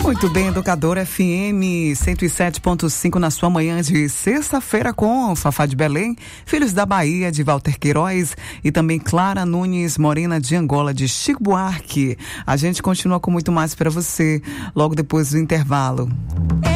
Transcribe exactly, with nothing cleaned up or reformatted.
Muito bem, Educador F M cento e sete ponto cinco na sua manhã de sexta-feira com Fafá de Belém, Filhos da Bahia de Walter Queiroz e também Clara Nunes Morena de Angola de Chico Buarque. A gente continua com muito mais para você logo depois do intervalo.